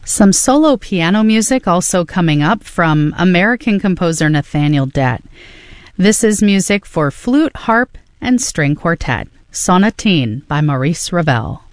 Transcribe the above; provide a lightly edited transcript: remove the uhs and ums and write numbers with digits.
Some solo piano music also coming up from American composer Nathaniel Dett. This is music for flute, harp, and string quartet. Sonatine by Maurice Ravel.